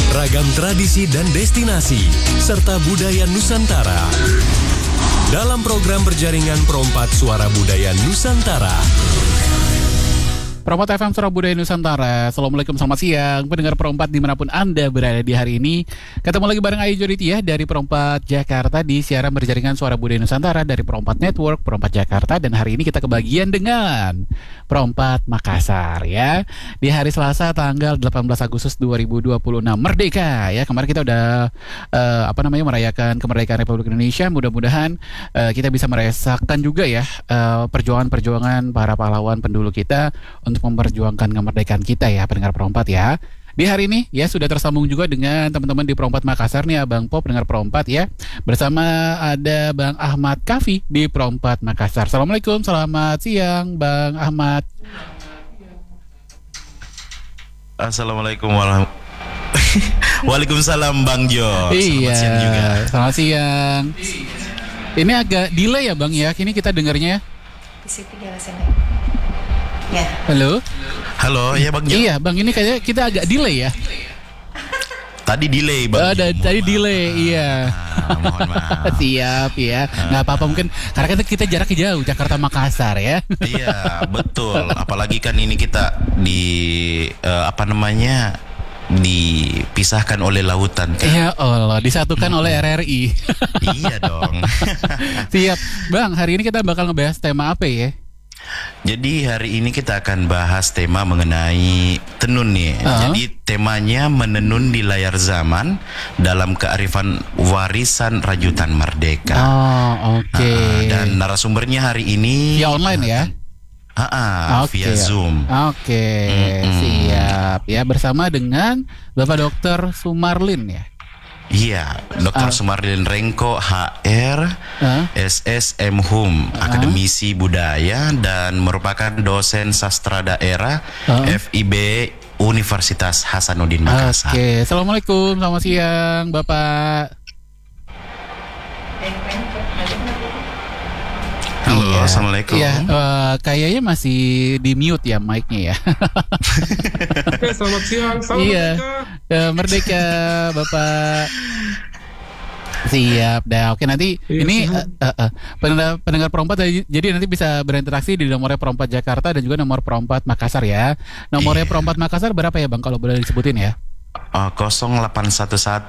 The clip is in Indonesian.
Ragam tradisi dan destinasi, serta budaya Nusantara. Dalam program berjaringan Perompak Suara Budaya Nusantara. Perompak FM Suara Budaya Nusantara. Assalamualaikum, selamat siang pendengar Perompak dimanapun Anda berada di hari ini. Ketemu lagi bareng Ayu Joditia dari Perompak Jakarta di siaran berjaringan Suara Budaya Nusantara dari Perompak Network, Perompak Jakarta. Dan hari ini kita kebagian dengan Perompak Makassar ya. Di hari Selasa tanggal 18 Agustus 2026 Merdeka ya. Kemarin kita udah merayakan kemerdekaan Republik Indonesia. Mudah-mudahan kita bisa merasakan juga ya perjuangan-perjuangan para pahlawan pendahulu kita untuk memperjuangkan kemerdekaan kita ya, pendengar Perompak ya. Di hari ini ya sudah tersambung juga dengan teman-teman di Perompak Makassar nih, Abang Pop, pendengar Perompak ya. Bersama ada Bang Ahmad Kafi di Perompak Makassar. Assalamualaikum, selamat siang Bang Ahmad. Assalamualaikum warahmatullahi. Waalaikumsalam Bang Jo. Iya, selamat siang juga. Selamat siang. Ini agak delay ya Bang ya, ini kita dengarnya. Isi 3 sini. Ya. Halo. Halo, ya Bang Jo. Iya Bang, ini kayaknya kita agak delay ya. Tadi delay Bang. Tadi delay, iya. Mohon maaf. Siap ya. Nggak apa-apa, mungkin karena kita jaraknya jauh, Jakarta Makassar ya. Iya, betul. Apalagi kan ini kita dipisahkan oleh lautan kan. Ya Allah, disatukan oleh RRI. Iya dong. Siap. Bang, hari ini kita bakal ngebahas tema apa ya? Jadi hari ini kita akan bahas tema mengenai tenun nih. Jadi temanya menenun di layar zaman dalam kearifan warisan rajutan merdeka. Oh, oke. Dan narasumbernya hari ini via online ya? Via Zoom. Oke, siap. Ya, bersama dengan Bapak Dr. Sumarlin ya. Iya, Dr. Sumarlin Rengko HR, SSM Hum, akademisi budaya dan merupakan dosen sastra daerah FIB Universitas Hasanuddin Makassar. Oke, Assalamualaikum, selamat siang Bapak. Halo, iya. Assalamualaikum. Iya, kayaknya masih di mute ya mic-nya ya. Oke, selamat siang. Salam Merdeka. Merdeka, Bapak. Siap, dah. Oke, nanti ini pendengar Perompak jadi nanti bisa berinteraksi di nomornya Perompak Jakarta dan juga nomor Perompak Makassar ya. Nomornya Perompak Makassar berapa ya Bang kalau boleh disebutin ya? 0811